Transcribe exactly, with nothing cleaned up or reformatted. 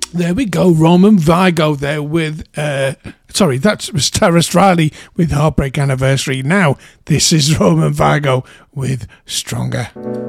There we go, Roman Vigo there with, uh, sorry, that was Terrace Riley with Heartbreak Anniversary. Now, this is Roman Vigo with Stronger.